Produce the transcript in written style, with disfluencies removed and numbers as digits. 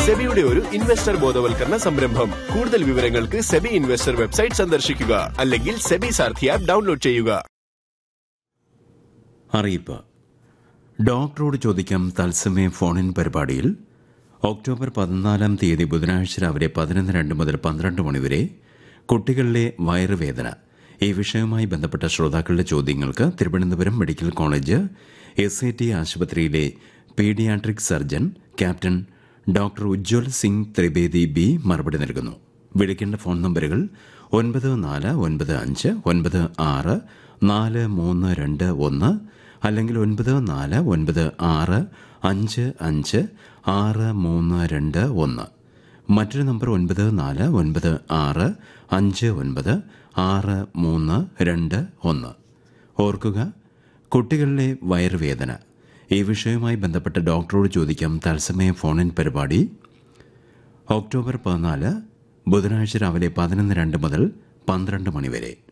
സെബിയുടെ ഒരു ഇൻവെസ്റ്റർ ബോധവൽക്കരണ സംരംഭം. കൂടുതൽ വിവരങ്ങൾക്ക് സെബി ഇൻവെസ്റ്റർ വെബ്സൈറ്റ് സന്ദർശിക്കുക, അല്ലെങ്കിൽ സെബി സാരഥി ആപ്പ് ഡൗൺലോഡ് ചെയ്യുക. അറിയിപ്പ്. ഡോക്ടറോട് ചോദിക്കാം തത്സമയ ഫോണിൻ പരിപാടിയിൽ ഒക്ടോബർ 14 ബുധനാഴ്ച രാവിലെ 11:02 മുതൽ 12 മണിവരെ കുട്ടികളിലെ വയറുവേദന ഈ വിഷയവുമായി ബന്ധപ്പെട്ട ശ്രോതാക്കളുടെ ചോദ്യങ്ങൾക്ക് തിരുവനന്തപുരം മെഡിക്കൽ കോളേജ് SAT ആശുപത്രിയിലെ paediatric surgeon captain doctor Ujjwal Singh Trivedi B മറുപടി നൽകുന്നു. വിളിക്കേണ്ട ഫോൺ നമ്പറുകൾ 9496964321 അല്ലെങ്കിൽ 9496556321. മറ്റൊരു നമ്പർ 9496596321. ഓർക്കുക, കുട്ടികളിലെ വയറുവേദന ഈ വിഷയവുമായി ബന്ധപ്പെട്ട ഡോക്ടറോട് ചോദിക്കാം തത്സമയ ഫോണിൻ പരിപാടി ഒക്ടോബർ 14 ബുധനാഴ്ച രാവിലെ 11:02 മുതൽ 12 മണിവരെ.